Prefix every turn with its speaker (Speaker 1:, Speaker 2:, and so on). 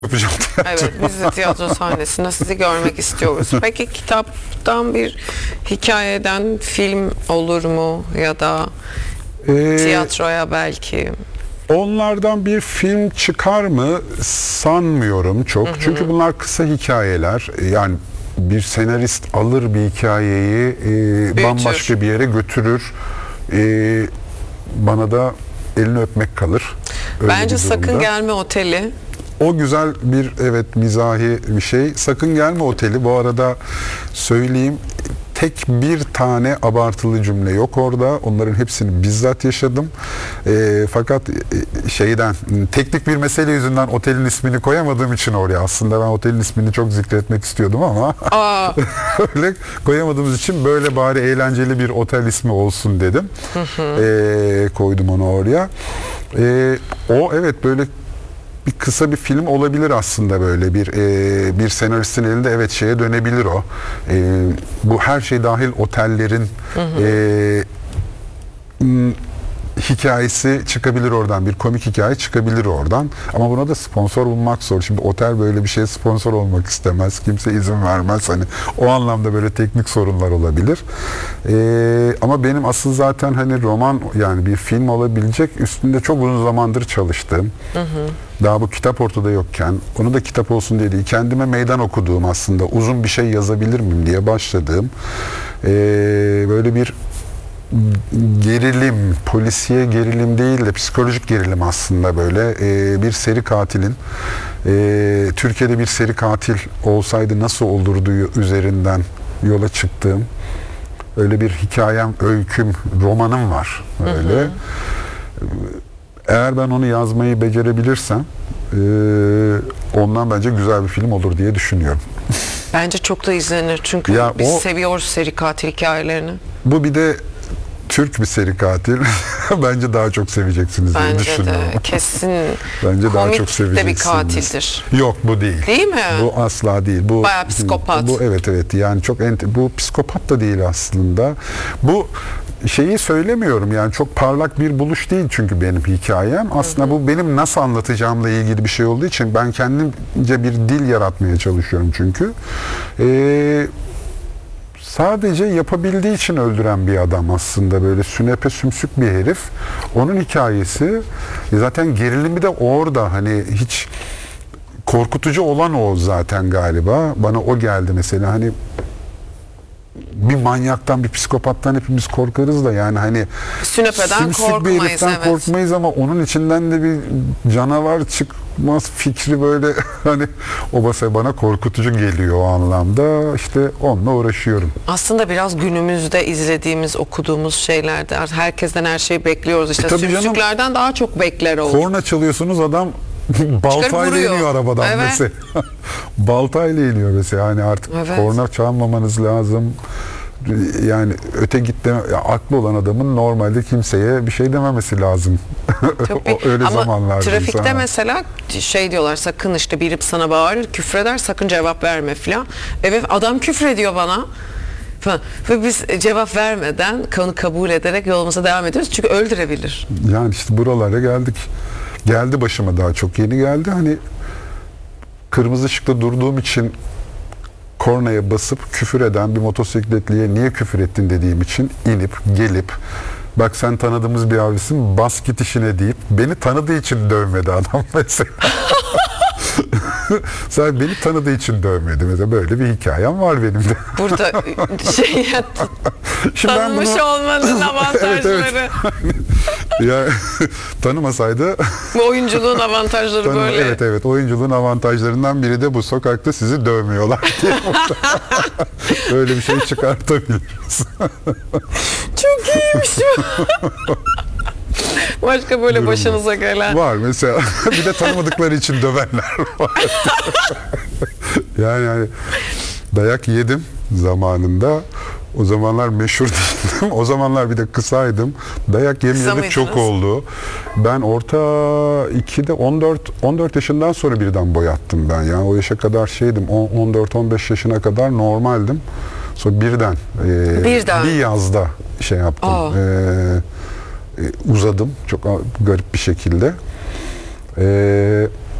Speaker 1: yapacağım tiyatro.
Speaker 2: Evet, biz de tiyatro sahnesinde sizi görmek istiyoruz. Peki kitaptan bir hikayeden film olur mu ya da tiyatroya belki?
Speaker 1: Onlardan bir film çıkar mı sanmıyorum çok. Çünkü bunlar kısa hikayeler. Yani bir senarist alır bir hikayeyi bambaşka bir yere götürür. Bana da elini öpmek kalır. Öyle
Speaker 2: Bence
Speaker 1: bir
Speaker 2: Sakın
Speaker 1: durumda.
Speaker 2: Gelme Oteli.
Speaker 1: O güzel bir mizahi bir şey. Sakın Gelme Oteli. Bu arada söyleyeyim, tek bir tane abartılı cümle yok orada. Onların hepsini bizzat yaşadım. Fakat teknik bir mesele yüzünden otelin ismini koyamadığım için oraya, aslında ben otelin ismini çok zikretmek istiyordum ama öyle koyamadığımız için böyle bari eğlenceli bir otel ismi olsun dedim. Koydum onu oraya. O evet, böyle bir kısa bir film olabilir aslında, böyle bir senaristin elinde, evet, şeye dönebilir o. Bu her şey dahil otellerin hikayesi çıkabilir oradan, bir komik hikaye çıkabilir oradan. Ama buna da sponsor bulmak zor. Şimdi otel böyle bir şeye sponsor olmak istemez. Kimse izin vermez. Hani o anlamda böyle teknik sorunlar olabilir. Ama benim asıl zaten hani roman, yani bir film olabilecek, üstünde çok uzun zamandır çalıştım. Daha bu kitap ortada yokken, onu da kitap olsun diye değil, kendime meydan okuduğum, aslında uzun bir şey yazabilir miyim diye başladığım böyle bir gerilim, polisiye gerilim değil de psikolojik gerilim aslında, böyle bir seri katilin Türkiye'de bir seri katil olsaydı nasıl olurdu üzerinden yola çıktığım öyle bir hikayem, öyküm, romanım var öyle. Eğer ben onu yazmayı becerebilirsem ondan bence güzel bir film olur diye düşünüyorum.
Speaker 2: Bence çok da izlenir çünkü
Speaker 1: Ya
Speaker 2: biz seviyoruz seri katil hikayelerini.
Speaker 1: Bu bir de Türk bir seri katil. Bence daha çok seveceksiniz diye düşünüyorum.
Speaker 2: Bence de kesin.
Speaker 1: Bence daha
Speaker 2: komik
Speaker 1: çok
Speaker 2: de
Speaker 1: seveceksiniz.
Speaker 2: bir katildir.
Speaker 1: Yok, bu değil.
Speaker 2: Değil mi?
Speaker 1: Bu asla değil. Bu
Speaker 2: bayağı psikopat.
Speaker 1: Bu evet, yani çok bu psikopat da değil aslında. Bu şeyi söylemiyorum, yani çok parlak bir buluş değil çünkü benim hikayem. Aslında bu benim nasıl anlatacağımla ilgili bir şey olduğu için ben kendimce bir dil yaratmaya çalışıyorum çünkü. Sadece yapabildiği için öldüren bir adam aslında, böyle sünepe sümsük bir herif. Onun hikayesi zaten, gerilimi de orada, hani hiç korkutucu olan o zaten galiba. Bana o geldi mesela, hani bir manyaktan, bir psikopattan hepimiz korkarız da, yani hani
Speaker 2: Sünepeden
Speaker 1: sümsük bir
Speaker 2: korkmayız,
Speaker 1: heriften
Speaker 2: evet.
Speaker 1: korkmayız ama onun içinden de bir canavar çıkmaz fikri, böyle hani o bana korkutucu geliyor o anlamda. İşte onunla uğraşıyorum.
Speaker 2: Aslında biraz günümüzde izlediğimiz, okuduğumuz şeylerde herkesten her şeyi bekliyoruz. İşte
Speaker 1: Tabii canım.
Speaker 2: sümsüklerden daha çok bekler olur.
Speaker 1: Korna çalıyorsunuz, adam baltayla iniyor arabadan mesela. Baltayla iniyor mesela. Hani artık korna çalmamanız lazım. Yani öte gitti, aklı olan adamın normalde kimseye bir şey dememesi lazım. Öyle
Speaker 2: ama
Speaker 1: zamanlarda.
Speaker 2: trafikte mesela şey diyorlar, sakın işte biri sana bağırır, küfreder, sakın cevap verme falan. Evet, adam küfrediyor bana falan. Ve biz cevap vermeden, konu kabul ederek yolumuza devam ediyoruz. Çünkü öldürebilir.
Speaker 1: Yani işte buralara geldik. Geldi başıma, daha çok yeni geldi. Hani kırmızı ışıkta durduğum için kornaya basıp küfür eden bir motosikletliye niye küfür ettin dediğim için inip gelip, bak sen tanıdığımız bir abisin, bas git işine deyip beni tanıdığı için dövmedi adam mesela. Sadece beni tanıdığı için dövmedi mesela, böyle bir hikayem var benim de.
Speaker 2: Burada tanınmış olmanın avantajları.
Speaker 1: Evet. Ya tanımasaydı
Speaker 2: bu oyunculuğun avantajları böyle.
Speaker 1: Evet, oyunculuğun avantajlarından biri de bu, sokakta sizi dövmüyorlar diye. Böyle bir şey çıkartabiliriz.
Speaker 2: Çok iyiymiş bu. Başka böyle başınıza gelen.
Speaker 1: Var mesela. Bir de tanımadıkları için dövenler var. Yani dayak yedim zamanında. O zamanlar meşhur değildim. O zamanlar bir de kısaydım. Dayak yemeyeli çok oldu. Ben orta 2'de 14 yaşından sonra birden boyattım ben. Yani o yaşa kadar şeydim. 14-15 yaşına kadar normaldim. Sonra birden bir yazda şey yaptım. Uzadım çok garip bir şekilde.